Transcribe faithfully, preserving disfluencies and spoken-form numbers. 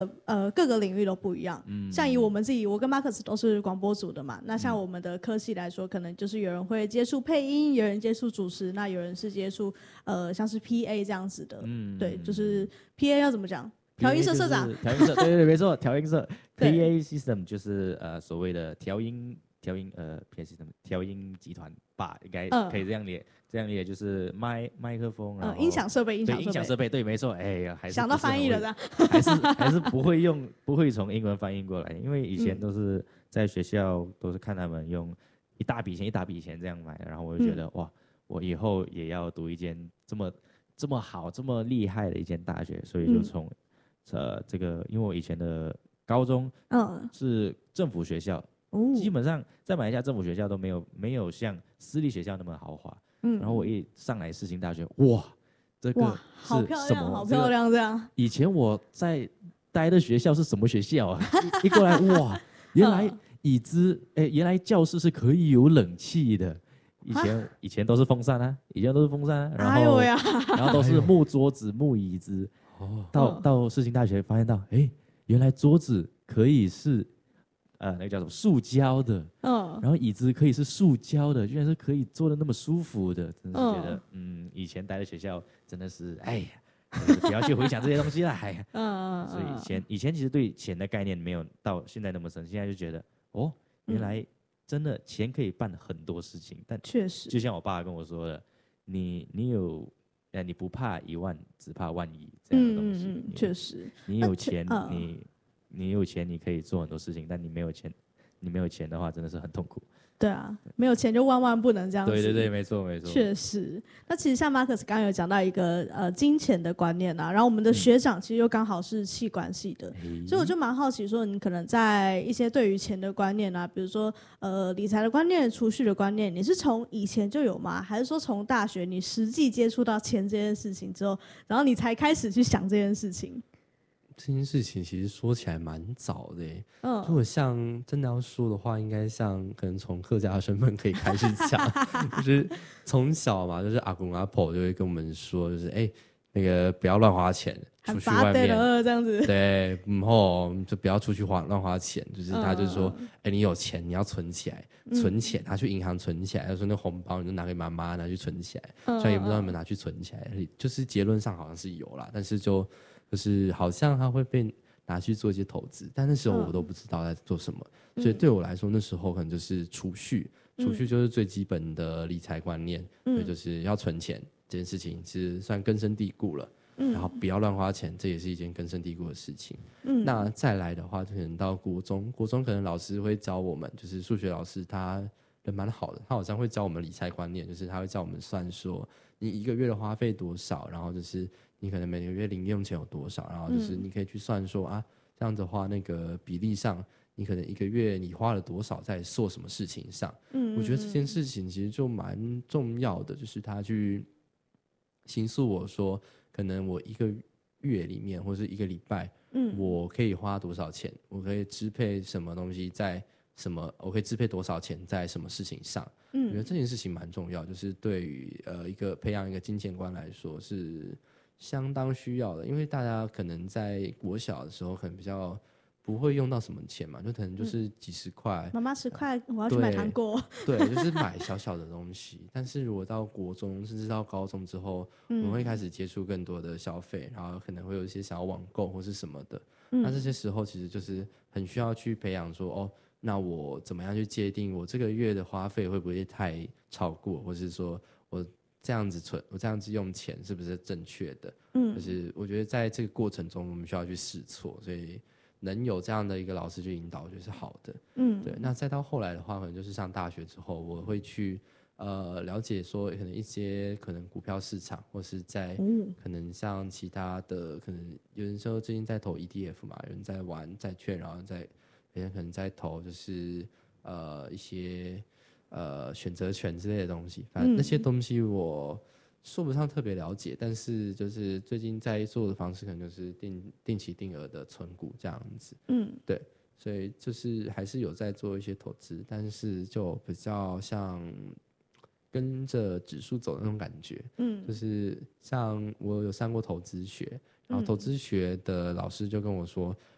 呃各个领域都不一样。 嗯， 像以我们自己，我跟 Marcus 都是广播组的嘛，那像嗯我们的科系来说，可能就是有人会接触配音，有人接触主持，那有人是接触呃像是 P A 这样子的。 嗯， 对，就是 P A 要怎么讲？调音社社长， 调音社，对对对，没错，调音社对 ，P A system 就是呃所谓的调音调音呃 P A system 调音集团吧，应该嗯可以这样列，这样列就是麦麦克风，然呃， 后音响设备，音对响设备， 音响设备，对，没错，哎呀，还是想到不是很会翻译了的。 还是还是不会用，不会从英文翻译过来，因为以前嗯都是在学校都是看他们用一大笔钱一大笔钱这样买，然后我就觉得、 嗯哇，我以后也要读一间这么这么好这么厉害的一间大学，所以就嗯从、呃这个，因为我以前的高中嗯， 是政府学校， 哦， 基本上在马来西亚政府学校都没有没有像私立学校那么豪华， 嗯， 然后我一上来世新大学，哇，这个哇，好是什漂亮，好么？这个漂亮，这样。 以前我在待的学校是什么学校啊？一一过来，哇，原来嗯椅子，哎，原来教室是可以有冷气的。以前以前都是风扇啊，以前都是风扇啊，然后哎呦呀， 然后都是木桌子、木椅子。 哦， 到嗯到世新大学发现到，哎，原来桌子可以是呃那个叫什么塑胶的， 嗯然后椅子可以是塑胶的，居然是可以坐的那么舒服的，真的是觉得， 嗯嗯，以前待的学校真的是，哎呀，真的是不要去回想这些东西了，哎呀。 嗯， 所以以前以前其实对钱的概念没有到现在那么深，现在就觉得，哦，原来真的钱可以办很多事情，但确实， 就像我爸跟我说的，你你有，呃，你不怕一万，只怕万一这样的东西。 嗯嗯嗯， 你确实， 你有钱， 嗯你你有钱，你可以做很多事情，但你没有钱，你没有钱的话，真的是很痛苦。 对啊，没有钱就万万不能这样子。 对对对，没错没错。 确实，那其实像 Marcus 刚刚有讲到一个呃金钱的观念啊，然后我们的嗯学长其实又刚好是气管系的， 诶所以我就蛮好奇说，你可能在一些对于钱的观念啊，比如说呃理财的观念、储蓄的观念，你是从以前就有吗？还是说从大学你实际接触到钱这件事情之后，然后你才开始去想这件事情？ 这件事情其实说起来蛮早的耶。 嗯如果像真的要说的话，应该像可能从客家的身份可以开始讲，就是从小嘛，就是阿公阿婆就会跟我们说，就是哎、那个不要乱花钱，出去很发呆外面。 了这样子。 对，然后就不要出去花乱花钱，就是他就是说， 嗯哎、你有钱你要存起来，存钱，拿去银行存起来。他说那红包你就拿给妈妈，拿去存起来。 嗯虽然也不知道有没有拿去存起来，就是结论上好像是有啦，但是就就是好像他会被拿去做一些投资，但那时候我都不知道在做什么， 嗯所以对我来说那时候可能就是储蓄，储蓄就是最基本的理财观念， 嗯所以就是要存钱这件事情是算根深蒂固了。 嗯然后不要乱花钱，这也是一件根深蒂固的事情。 嗯那再来的话，可能到国中，国中可能老师会教我们，就是数学老师他人蛮好的，他好像会教我们理财观念，就是他会教我们算说你一个月的花费多少，然后就是你可能每个月零用钱有多少，然后就是你可以去算说啊，这样的话那个比例上，你可能一个月你花了多少在做什么事情上。 嗯我觉得这件事情其实就蛮重要的，就是他去形塑我说，可能我一个月里面或是一个礼拜， 嗯我可以花多少钱，我可以支配什么东西在什么，我可以支配多少钱在什么事情上。我觉得嗯这件事情蛮重要，就是对于呃一个培养一个金钱观来说是相当需要的，因为大家可能在国小的时候可能比较不会用到什么钱嘛，就可能就是几十块， 妈妈十块，我要去买对糖果。 对，就是买小小的东西。但是如果到国中甚至到高中之后，我们会开始接触更多的消费，然后可能会有一些想要网购或是什么的。那这些时候其实就是很需要去培养说，哦，那我怎么样去界定我这个月的花费会不会太超过，或是说我这样子存，我这样子用钱是不是正确的？嗯，就是我觉得在这个过程中，我们需要去试错，所以能有这样的一个老师去引导，我觉得是好的。 嗯， 对。那再到后来的话，可能就是上大学之后，我会去呃了解说，可能一些可能股票市场，或是在可能像其他的，可能有人说最近在投 E T F 嘛，有人在玩债券，然后在有人可能在投就是呃一些呃选择权之类的东西，反正那些东西我说不上特别了解，但是就是最近在做的方式可能就是定定期定额的存股这样子， 嗯， 对，所以就是还是有在做一些投资，但是就比较像跟着指数走的那种感觉，嗯，就是像我有上过投资学，然后投资学的老师就跟我说，